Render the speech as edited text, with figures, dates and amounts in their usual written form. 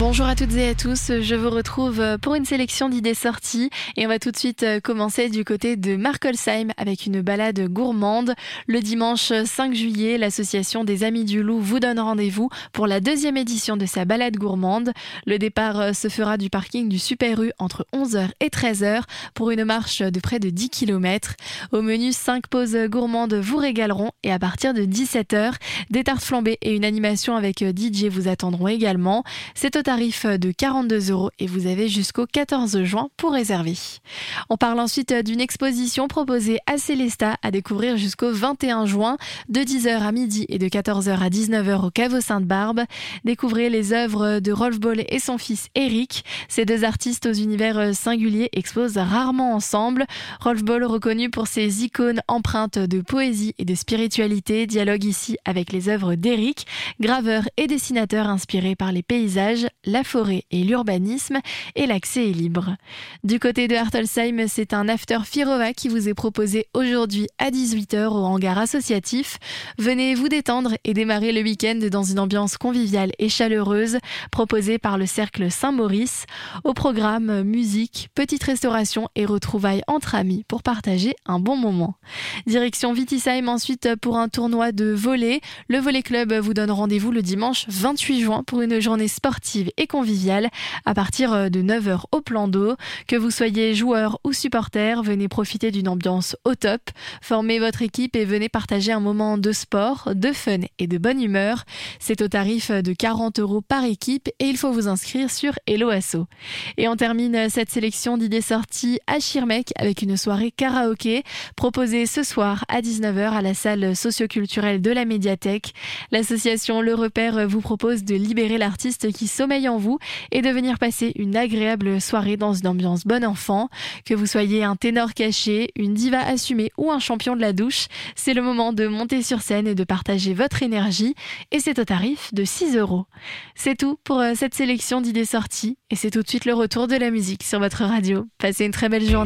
Bonjour à toutes et à tous, je vous retrouve pour une sélection d'idées sorties et on va tout de suite commencer du côté de Markolsheim avec une balade gourmande. Le dimanche 5 juillet, l'association des Amis du Loup vous donne rendez-vous pour la 2e édition de sa balade gourmande. Le départ se fera du parking du Super U entre 11h et 13h pour une marche de près de 10 km. Au menu, 5 pauses gourmandes vous régaleront et à partir de 17h, des tartes flambées et une animation avec DJ vous attendront également. C'est au tarif de 42 € et vous avez jusqu'au 14 juin pour réserver. On parle ensuite d'une exposition proposée à Célestat à découvrir jusqu'au 21 juin de 10h à midi et de 14h à 19h au caveau Sainte-Barbe. Découvrez les œuvres de Rolf Boll et son fils Eric. Ces deux artistes aux univers singuliers exposent rarement ensemble. Rolf Boll, reconnu pour ses icônes empreintes de poésie et de spiritualité, dialogue ici avec les œuvres d'Eric, graveur et dessinateur inspiré par les paysages, la forêt et l'urbanisme, et l'accès est libre. Du côté de Hartelsheim, c'est un after Firova qui vous est proposé aujourd'hui à 18h au hangar associatif. Venez vous détendre et démarrer le week-end dans une ambiance conviviale et chaleureuse proposée par le Cercle Saint-Maurice. Au programme, musique, petite restauration et retrouvailles entre amis pour partager un bon moment. Direction Wittisheim ensuite pour un tournoi de volley. Le Volley Club vous donne rendez-vous le dimanche 28 juin pour une journée sportive et conviviale à partir de 9h au plan d'eau. Que vous soyez joueur ou supporter, venez profiter d'une ambiance au top. Formez votre équipe et venez partager un moment de sport, de fun et de bonne humeur. C'est au tarif de 40 € par équipe et il faut vous inscrire sur Hello Asso. Et on termine cette sélection d'idées sorties à Schirmeck avec une soirée karaoké proposée ce soir à 19h à la salle socioculturelle de la médiathèque. L'association Le Repère vous propose de libérer l'artiste qui sommeille en vous et de venir passer une agréable soirée dans une ambiance bon enfant. Que vous soyez un ténor caché, une diva assumée ou un champion de la douche, c'est le moment de monter sur scène et de partager votre énergie et c'est au tarif de 6 €. C'est tout pour cette sélection d'idées sorties et c'est tout de suite le retour de la musique sur votre radio. Passez une très belle journée.